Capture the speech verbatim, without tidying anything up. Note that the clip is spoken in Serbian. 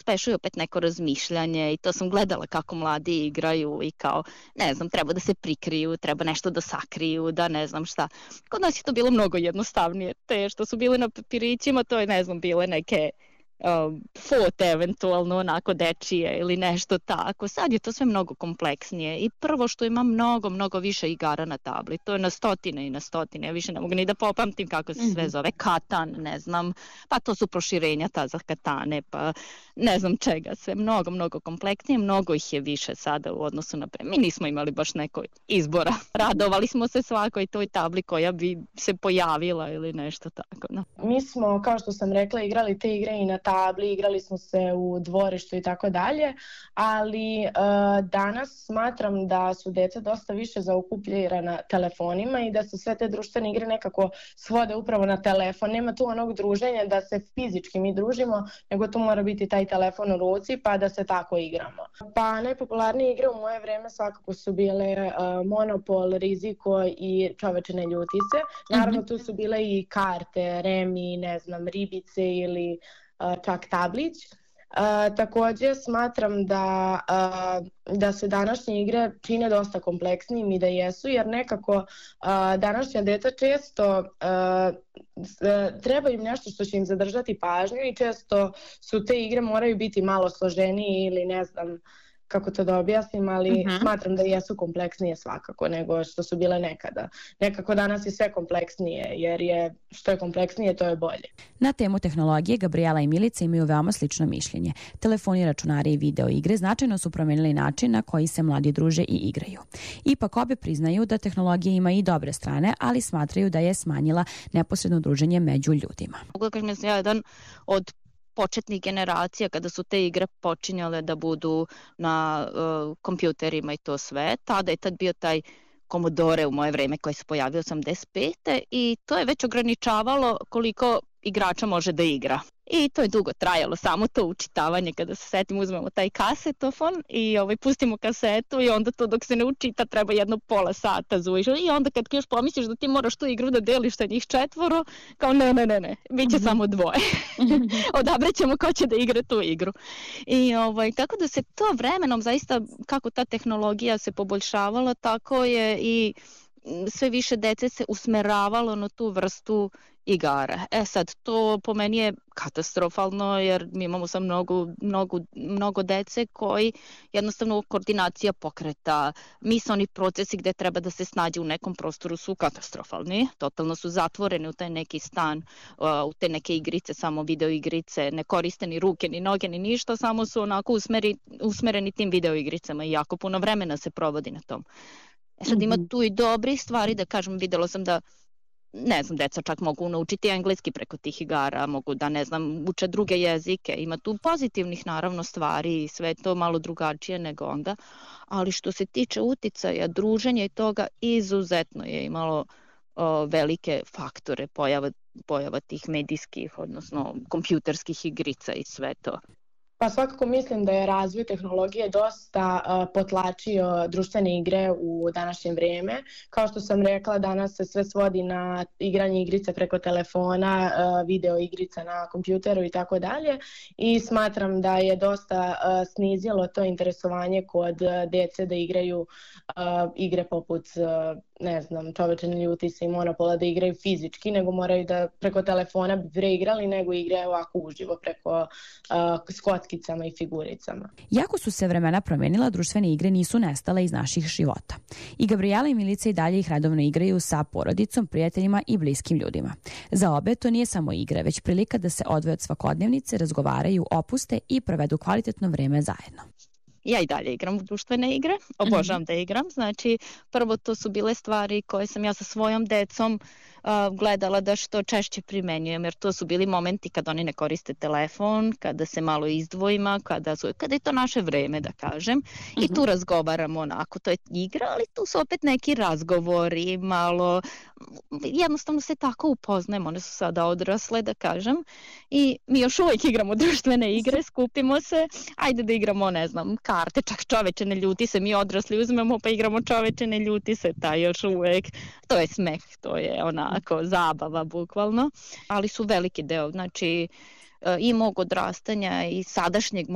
pospešuje opet neko razmišljanje i to sam gledala kako mladi igraju i kao, ne znam, treba da se prikriju, treba nešto da sakriju, da ne znam šta. Kod nas je to bilo mnogo jednostavnije. Te što su bile na papirićima, to je, ne znam, bile neke um, fote eventualno onako dečije ili nešto tako. Sad je to sve mnogo kompleksnije i prvo što ima mnogo, mnogo više igara na tabli. To je na stotine i na stotine. Ja više ne mogu ni da popamtim kako se sve zove. Katan, ne znam, pa to su proširenja ta za katane, pa ne znam čega sve. Mnogo, mnogo kompleksnije, mnogo ih je više sada u odnosu na pre. Mi nismo imali baš neko izbora. Radovali smo se svakoj toj tabli koja bi se pojavila ili nešto tako. No. Mi smo, kao što sam rekla, igrali te igre i na tabli, igrali smo se u dvorištu i tako dalje, ali uh, danas smatram da su deca dosta više zaokupirana telefonima i da se sve te društvene igre nekako svode upravo na telefon. Nema tu onog druženja da se fizički mi družimo, nego tu mora biti taj telefon u ruci pa da se tako igramo. Pa najpopularnije igre u moje vreme svakako su bile uh, Monopol, Riziko i Čoveče ne ljuti se. Naravno tu su bile i karte, remi, ne znam, ribice ili čak tablić. Uh, također smatram da, uh, da se današnje igre čine dosta kompleksnijim i da jesu, jer nekako uh, današnja deca često uh, treba im nešto što će im zadržati pažnju i često su te igre moraju biti malo složenije ili ne znam kako to da objasnim, ali uh-huh. smatram da jesu kompleksnije svakako nego što su bile nekada. Nekako danas je sve kompleksnije, jer je što je kompleksnije, to je bolje. Na temu tehnologije Gabriela i Milica imaju veoma slično mišljenje. Telefoni, računari i video igre značajno su promenili način na koji se mladi druže i igraju. Ipak obe priznaju da tehnologija ima i dobre strane, ali smatraju da je smanjila neposredno druženje među ljudima. Mogu kažem, ja jedan od početnih generacija kada su te igre počinjale da budu na uh, kompjuterima i to sve. Tada je tad bio taj Commodore u moje vreme koji se pojavio osamdeset pete i to je već ograničavalo koliko igrača može da igra. I to je dugo trajalo, samo to učitavanje, kada se setim uzmemo taj kasetofon i ovaj, pustimo kasetu i onda to dok se ne učita treba jedno pola sata zuiš. I onda kad još pomisliš da ti moraš tu igru da deliš sa njih četvoro, kao ne, ne, ne, ne, bit će mm-hmm. samo dvoje. Odabrat ćemo ko će da igra tu igru. I ovaj, tako da se to vremenom zaista, kako ta tehnologija se poboljšavala, tako je i sve više dece se usmeravalo na tu vrstu igara. E sad, to po meni je katastrofalno jer mi imamo sam mnogo, mnogo, mnogo dece koji jednostavno koordinacija pokreta, misaoni procesi gde treba da se snađe u nekom prostoru su katastrofalni. Totalno su zatvoreni u taj neki stan, u te neke igrice, samo video igrice, ne koriste ni ruke, ni noge, ni ništa, samo su onako usmeri, usmereni tim video igricama i jako puno vremena se provodi na tom. E sad ima tu i dobri stvari, da kažem, videla sam da, ne znam, deca čak mogu naučiti engleski preko tih igara, mogu da, ne znam, uče druge jezike, ima tu pozitivnih naravno stvari i sve to malo drugačije nego onda, ali što se tiče uticaja, druženja i toga, izuzetno je imalo o, velike faktore pojava, pojava tih medijskih, odnosno kompjuterskih igrica i sve to. Pa svakako mislim da je razvoj tehnologije dosta uh, potlačio društvene igre u današnje vrijeme. Kao što sam rekla, danas se sve svodi na igranje igrice preko telefona, uh, video igrica na kompjuteru i tako dalje. I smatram da je dosta uh, snizilo to interesovanje kod uh, dece da igraju uh, igre poput uh, ne znam, Čoveče ne ljuti se i Monopola da igraju fizički, nego moraju da preko telefona bi preigrali, nego igraju ovako uživo preko uh, s kockicama i figuricama. Jako su se vremena promenila, društvene igre nisu nestale iz naših života. I Gabriela i Milica i dalje ih redovno igraju sa porodicom, prijateljima i bliskim ljudima. Za obe to nije samo igra, već prilika da se odvoje od svakodnevnice, razgovaraju, opuste i provedu kvalitetno vreme zajedno. Ja i dalje igram u društvene igre, obožavam mm-hmm. da igram, znači prvo to su bile stvari koje sam ja sa svojom decom uh, gledala da što češće primenjujem, jer to su bili momenti kada oni ne koriste telefon, kada se malo izdvojima, kada, su, kada je to naše vreme da kažem mm-hmm. i tu razgovaramo onako, to je igra, ali tu su opet neki razgovori, malo, jednostavno se tako upoznajemo, one su sada odrasle da kažem i mi još uvijek igramo društvene igre, skupimo se, ajde da igramo, ne znam, karte, čak Čoveče ne ljuti se, mi odrasli uzmemo pa igramo Čoveče ne ljuti se, taj još uvek, to je smeh, to je onako zabava bukvalno, ali su veliki deo, znači i mog odrastanja i sadašnjeg